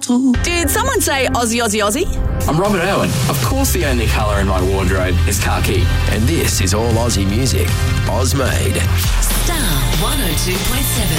Did someone say Aussie, Aussie, Aussie? I'm Robert Irwin. Of course the only colour in my wardrobe is khaki. And this is all Aussie music. Oz Made. Star 102.7.